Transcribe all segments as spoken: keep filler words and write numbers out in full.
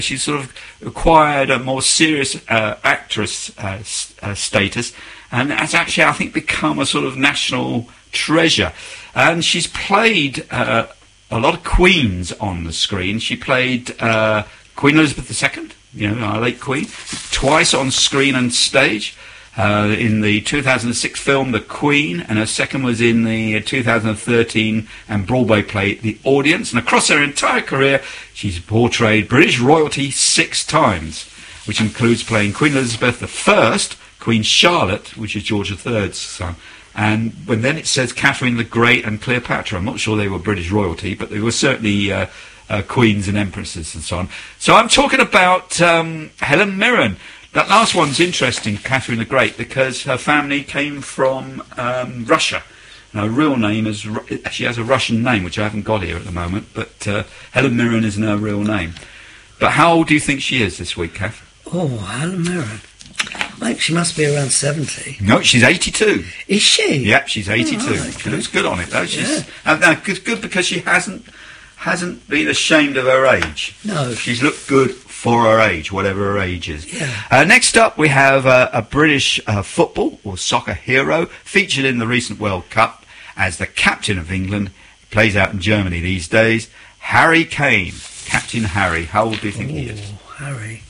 She's sort of acquired a more serious uh, actress uh, s- uh, status, and has actually, I think, become a sort of national treasure. And she's played uh, a lot of queens on the screen. She played uh, Queen Elizabeth the Second, you know, our late Queen, twice on screen and stage. Uh, in the two thousand six film The Queen, and her second was in the two thousand thirteen and Broadway play The Audience. And across her entire career, she's portrayed British royalty six times, which includes playing Queen Elizabeth the First, Queen Charlotte, which is George the Third's son, and when then it says Catherine the Great and Cleopatra. I'm not sure they were British royalty, but they were certainly uh, uh, queens and empresses and so on. So I'm talking about um, Helen Mirren. That last one's interesting, Catherine the Great, because her family came from um, Russia. And her real name is, she has a Russian name, which I haven't got here at the moment, but uh, Helen Mirren isn't her real name. But how old do you think she is this week, Kath? Oh, Helen Mirren. I think she must be around seventy. No, she's eighty-two. Is she? Yep, she's eighty-two. Oh, right, she looks good on it, though. She's yeah. uh, no, good, good because she hasn't hasn't been ashamed of her age. No. She's looked good for her age, whatever her age is. Yeah. Uh, next up, we have uh, a British uh, football or soccer hero featured in the recent World Cup as the captain of England. He plays out in Germany these days. Harry Kane, Captain Harry. How old do you think oh, he is? Harry.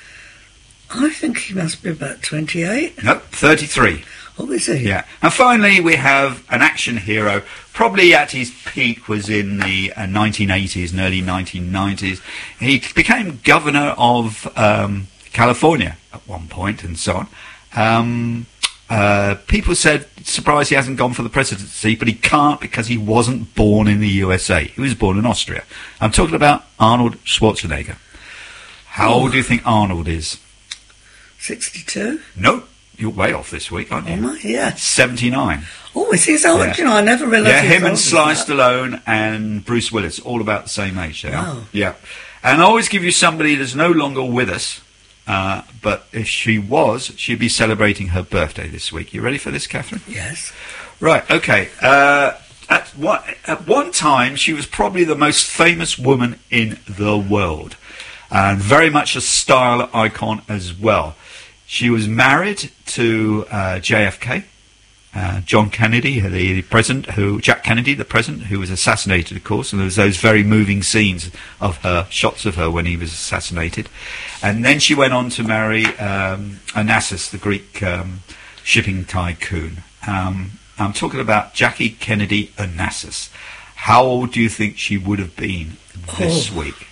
I think he must be about twenty-eight. No, thirty-three. Oh, is he? Yeah. And finally, we have an action hero. Probably at his peak was in the uh, nineteen eighties and early nineteen nineties. He became governor of um, California at one point and so on. Um, uh, people said, surprised he hasn't gone for the presidency, but he can't because he wasn't born in the U S A. He was born in Austria. I'm talking about Arnold Schwarzenegger. How Oh. old do you think Arnold is? sixty-two? No, you're way off this week, aren't you? Am I? Yeah. seventy-nine. Oh, is he so old? Yeah. You know, I never realised Yeah, he was him and old as Sly that. Stallone and Bruce Willis, all about the same age they are. Wow. Yeah. And I always give you somebody that's no longer with us, uh, but if she was, she'd be celebrating her birthday this week. You ready for this, Catherine? Yes. Right, okay. Uh, at, one, at one time, she was probably the most famous woman in the world, and very much a style icon as well. She was married to uh, J F K, uh, John Kennedy, the, the president, who Jack Kennedy, the president, who was assassinated, of course. And there was those very moving scenes of her, shots of her when he was assassinated. And then she went on to marry um, Onassis, the Greek um, shipping tycoon. Um, I'm talking about Jackie Kennedy Onassis. How old do you think she would have been this Oh. week?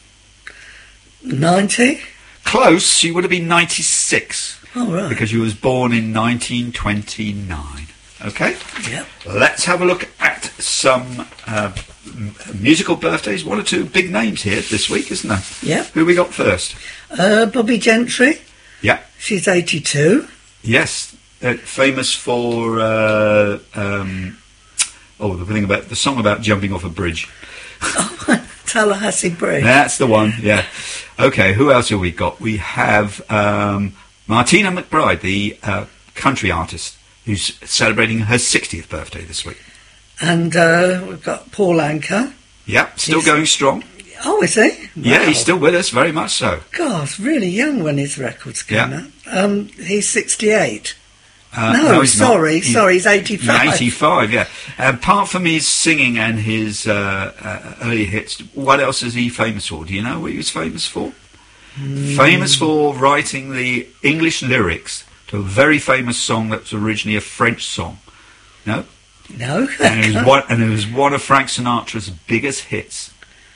ninety? Close. She would have been ninety-six. Oh, right. Because she was born in nineteen twenty-nine. Okay? Yep. Let's have a look at some uh, m- musical birthdays. One or two big names here this week, isn't there? Yep. Who we got first? Uh, Bobby Gentry. Yeah. She's eighty-two. Yes. Uh, famous for, uh, um, oh, the thing about, the song about jumping off a bridge. Oh, Tallahassee Bridge. That's the one, yeah. Okay, who else have we got? We have um, Martina McBride, the uh, country artist, who's celebrating her sixtieth birthday this week. And uh, we've got Paul Anka. Yeah, still He's- going strong. Oh, is he? Yeah, Wow. he's still with us, very much so. God, really young when his records came Yeah. out. Um, he's sixty-eight. Uh, no, he's not. sorry, He's- sorry, he's eighty-five. eighty-five, yeah. Apart from his singing and his uh, uh, early hits, what else is he famous for? Do you know what he was famous for? Mm. Famous for writing the English lyrics to a very famous song that was originally a French song. No? No. And it was one, and it was one of Frank Sinatra's biggest hits.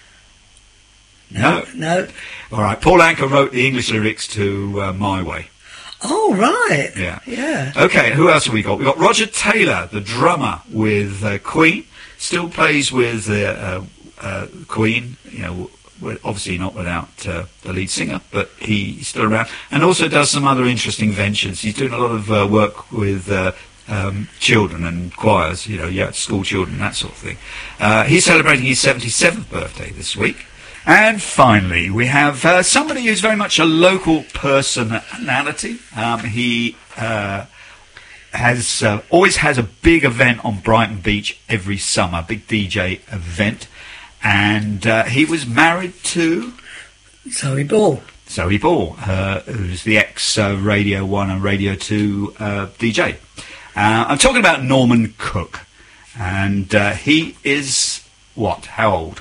No? No. All right, Paul Anka wrote the English lyrics to uh, My Way. Oh, right. Yeah. Yeah. Okay, who else have we got? We've got Roger Taylor, the drummer with uh, Queen. Still plays with uh, uh, uh, Queen, you know, w- obviously not without uh, the lead singer, but he's still around. And also does some other interesting ventures. He's doing a lot of uh, work with uh, um, children and choirs, you know, yeah, school children, that sort of thing. Uh, he's celebrating his seventy-seventh birthday this week. And finally, we have uh, somebody who's very much a local personality. Um, he uh, has uh, always has a big event on Brighton Beach every summer, big D J event. And uh, he was married to... Zoe Ball. Zoe Ball, uh, who's the ex-Radio uh, one and Radio two uh, D J. Uh, I'm talking about Norman Cook. And uh, he is, what, how old?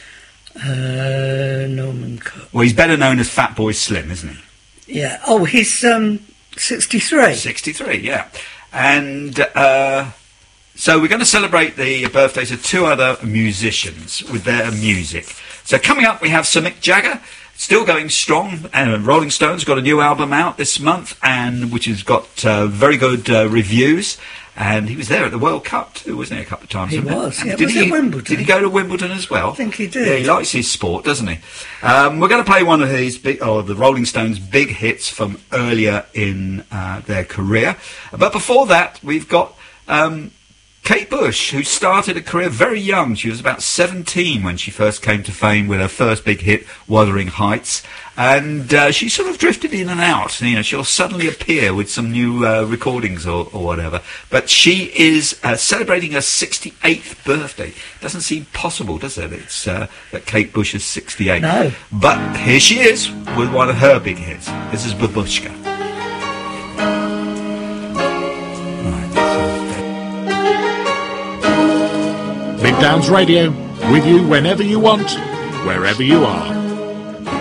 Uh, Norman Cook. Well, he's better known as Fatboy Slim, isn't he? Yeah. Oh, he's um, sixty-three. sixty-three, yeah. And uh, so we're going to celebrate the birthdays of two other musicians with their music. So coming up, we have Sir Mick Jagger, still going strong. Uh, Rolling Stones got a new album out this month, and which has got uh, very good uh, reviews. And he was there at the World Cup too, wasn't he, a couple of times? He was, yeah. Did Was he, at Wimbledon? Did he go to Wimbledon as well? I think he did. Yeah, he likes his sport, doesn't he? Um, we're going to play one of his big, or the Rolling Stones' big hits from earlier in uh, their career. But before that, we've got um, Kate Bush, who started a career very young. She was about seventeen when she first came to fame with her first big hit, Wuthering Heights. And uh, she sort of drifted in and out. You know, she'll suddenly appear with some new uh, recordings or, or whatever. But she is uh, celebrating her sixty-eighth birthday. Doesn't seem possible, does it? It's uh, that Kate Bush is sixty-eight. No. But here she is with one of her big hits. This is Babushka. Big Downs Radio, with you whenever you want, wherever you are.